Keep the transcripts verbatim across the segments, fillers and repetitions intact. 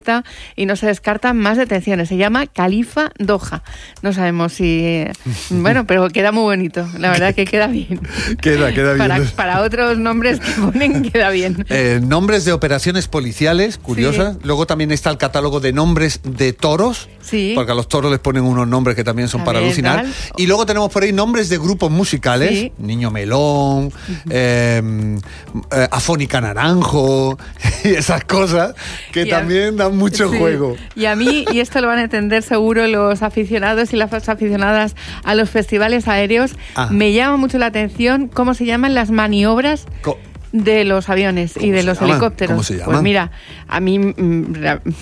y no se descartan más detenciones. Se llama Khalifa Doha. No sabemos si... Bueno, pero queda muy bonito. La verdad que queda bien. Queda, queda bien. Para, para otros nombres que ponen, queda bien. Eh, nombres de operaciones policiales, curiosas. Sí. Luego también está el catálogo de nombres de toros. Sí. Porque a los toros les ponen unos nombres que también son a para ver, alucinar. Tal. Y luego tenemos por ahí nombres de grupos musicales. Sí. Niño Melón, uh-huh. eh, eh, Afónica Naranjo y esas cosas que y también dan mucho sí. juego. Y a mí, y esto lo van a entender seguro los aficionados y las aficionadas a los festivales aéreos, ah. me llama mucho la atención cómo se llaman las maniobras Co- de los aviones y de los llaman? helicópteros. ¿Cómo se llaman? Pues mira, a mí mm,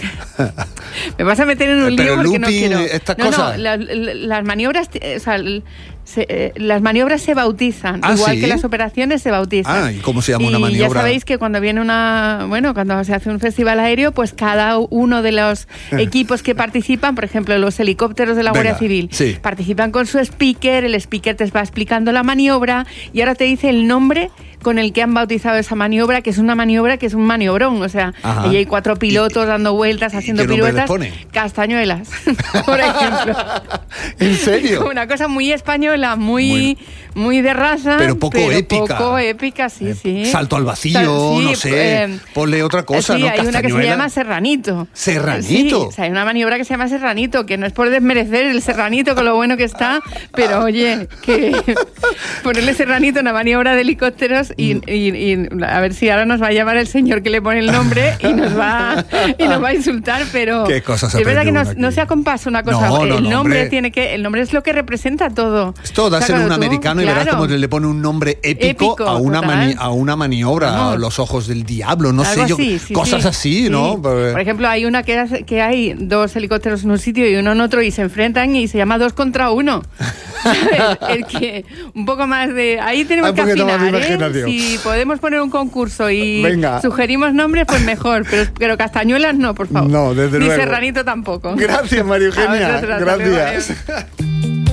me vas a meter en un lío porque no quiero. Esta no, cosa. no, la, la, las maniobras, o sea, Se, eh, las maniobras se bautizan, ¿Ah, igual sí? que las operaciones se bautizan. Ah, ¿y cómo se llama y una maniobra? Ya sabéis que cuando viene una, bueno, cuando se hace un festival aéreo, pues cada uno de los equipos que participan, por ejemplo, los helicópteros de la Venga, Guardia Civil, sí. participan con su speaker, el speaker te va explicando la maniobra y ahora te dice el nombre con el que han bautizado esa maniobra, que es una maniobra que es un maniobrón, o sea, allí hay cuatro pilotos dando vueltas, haciendo piruetas, castañuelas, por ejemplo. ¿En serio? Una cosa muy española, muy, muy, muy de raza, pero poco pero épica. Poco épica, sí, eh, sí. Salto al vacío, Sal, sí, no sé, eh, ponle otra cosa, sí, ¿no? Hay una que se llama serranito. ¿Serranito? Sí, o sea, hay una maniobra que se llama serranito, que no es por desmerecer el serranito con lo bueno que está, pero oye, que ponerle serranito a una maniobra de helicópteros y, y, y a ver si ahora nos va a llamar el señor que le pone el nombre y nos va y nos va a insultar, pero ¿Qué cosas es verdad que no, no se acompasa una cosa. No, no, el no, nombre hombre. tiene que, el nombre es lo que representa todo. Esto da a ser un tú, americano y claro. verás cómo le pone un nombre épico, épico a una mani, a una maniobra, no. a los ojos del diablo, no Algo sé, así, yo, sí, cosas sí, así, sí. ¿no? Por ejemplo, hay una que, hace, que hay dos helicópteros en un sitio y uno en otro y se enfrentan y se llama dos contra uno. el que un poco más de ahí tenemos que afinar, ¿eh? Si podemos poner un concurso y Venga. sugerimos nombres, pues mejor, pero, pero castañuelas no, por favor. No, desde Ni luego. Serranito tampoco. Gracias, María Eugenia. Gracias.